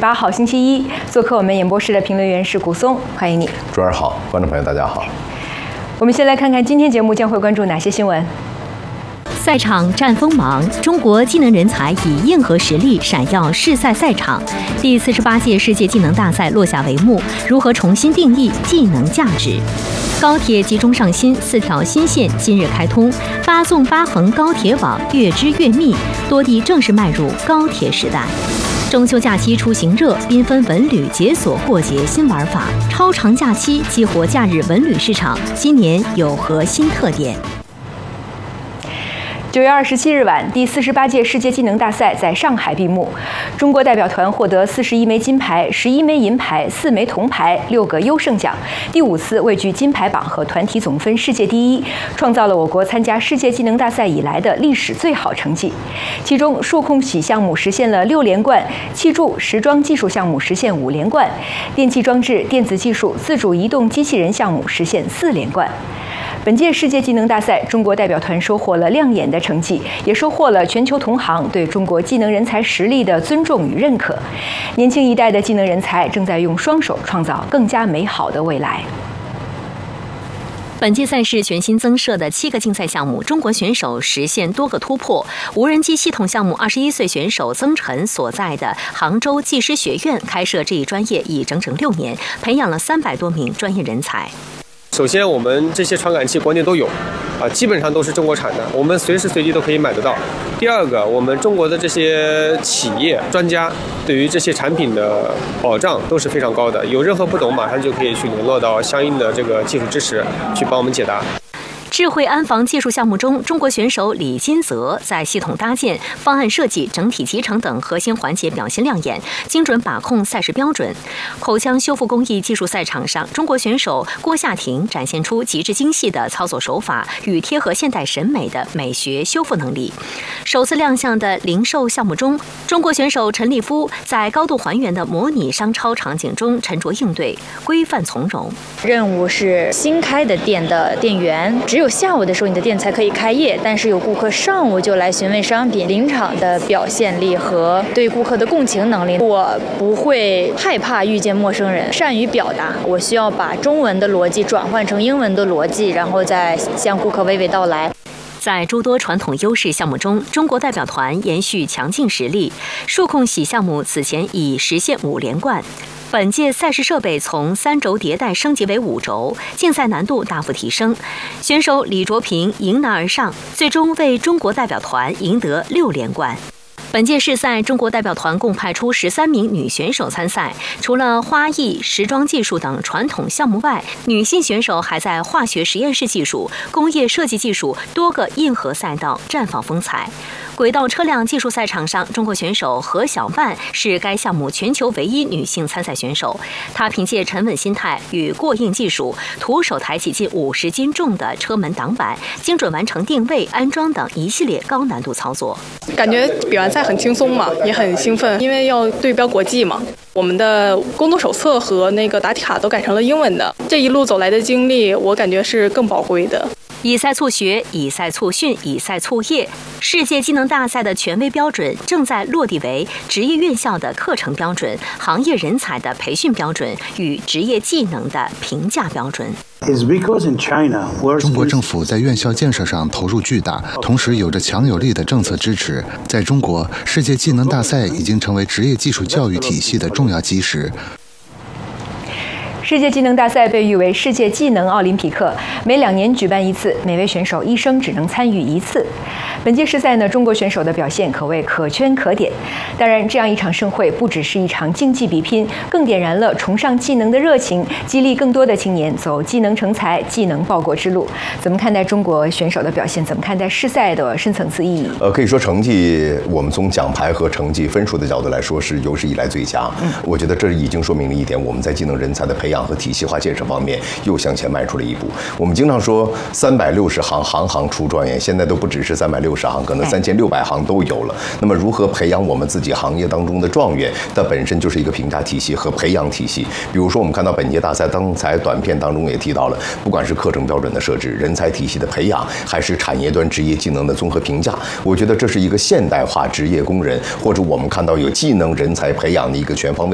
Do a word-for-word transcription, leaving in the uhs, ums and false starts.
八号星期一，做客我们演播室的评论员是古松，欢迎你。 主持人好，观众朋友大家好。 我们先来看看今天节目将会关注哪些新闻。 赛场战锋芒，中国技能人才以硬核实力闪耀世赛赛场。第四十八届世界技能大赛落下帷幕，如何重新定义技能价值？高铁集中上新，四条新线今日开通，八纵八横高铁网越织越密，多地正式迈入高铁时代。中秋假期出行热，缤纷文旅解锁过节新玩法，超长假期激活假日文旅市场，今年有何新特点？ 九月二十七日晚，第四十八届世界技能大赛在上海闭幕。中国代表团获得四十一枚金牌、十一枚银牌、四枚铜牌、六个优胜奖，第五次位居金牌榜和团体总分世界第一，创造了我国参加世界技能大赛以来的历史最好成绩。其中，数控洗项目实现了六连冠，气柱、时装技术项目实现五连冠，电气装置、电子技术、自主移动机器人项目实现四连冠。本届世界技能大赛，中国代表团收获了亮眼的成绩，也收获了全球同行对中国技能人才实力的尊重与认可。年轻一代的技能人才正在用双手创造更加美好的未来。 本届赛事全新增设的七个竞赛项目，中国选手实现多个突破。无人机系统项目，二十一岁选手曾晨所在的杭州技师学院开设这一专业已整整六年，培养了三百多名专业人才。 首先，我们这些传感器国内都有，啊，基本上都是中国产的，我们随时随地都可以买得到。第二个，我们中国的这些企业专家对于这些产品的保障都是非常高的，有任何不懂，马上就可以去联络到相应的这个技术支持，去帮我们解答。 智慧安防技术项目中，中国选手李金泽在系统搭建、方案设计、整体集成等核心环节表现亮眼，精准把控赛事标准。口腔修复工艺技术赛场上，中国选手郭夏婷展现出极致精细的操作手法与贴合现代审美的美学修复能力。首次亮相的零售项目中，中国选手陈立夫在高度还原的模拟商超场景中沉着应对，规范从容。 任务是新开的店的店员，只有下午的时候你的店才可以开业，但是有顾客上午就来询问商品，临场的表现力和对顾客的共情能力，我不会害怕遇见陌生人，善于表达，我需要把中文的逻辑转换成英文的逻辑，然后再向顾客娓娓道来。 在诸多传统优势项目中，中国代表团延续强劲实力，数控洗项目此前已实现五连冠。本届赛事设备从三轴迭代升级为五轴，竞赛难度大幅提升。选手李卓平迎难而上，最终为中国代表团赢得六连冠。本届世赛，中国代表团共派出十三名女选手参赛。除了花艺、时装技术等传统项目外，女性选手还在化学实验室技术、工业设计技术多个硬核赛道绽放风采。轨道车辆技术赛场上，中国选手何小曼是该项目全球唯一女性参赛选手。她凭借沉稳心态与过硬技术，徒手抬起近五十斤重的车门挡板，精准完成定位、安装等一系列高难度操作。 感觉比完赛很轻松嘛，也很兴奋，因为要对标国际嘛。我们的工作手册和那个答题卡都改成了英文的，这一路走来的经历，我感觉是更宝贵的。 以赛促学，以赛促训，以赛促业。世界技能大赛的权威标准正在落地为职业院校的课程标准、行业人才的培训标准与职业技能的评价标准。 中国政府在院校建设上投入巨大，同时有着强有力的政策支持。在中国，世界技能大赛已经成为职业技术教育体系的重要基石。 世界技能大赛被誉为世界技能奥林匹克，每两年举办一次，每位选手一生只能参与一次。本届世赛呢，中国选手的表现可谓可圈可点。当然，这样一场盛会不只是一场竞技比拼，更点燃了崇尚技能的热情，激励更多的青年走技能成才、技能报国之路。怎么看待中国选手的表现？怎么看待世赛的深层次意义？ 呃，可以说成绩，我们从奖牌和成绩分数的角度来说，是有史以来最佳。嗯，我觉得这已经说明了一点，我们在技能人才的培养和体系化建设方面又向前迈出了一步。我们经常说三百六十行，行行出状元，现在都不只是三百六十行，可能三千六百行都有了。那么如何培养我们自己行业当中的状元？它本身就是一个评价体系和培养体系。比如说，我们看到本届大赛刚才短片当中也提到了，不管是课程标准的设置、人才体系的培养，还是产业端职业技能的综合评价，我觉得这是一个现代化职业工人，或者我们看到有技能人才培养的一个全方位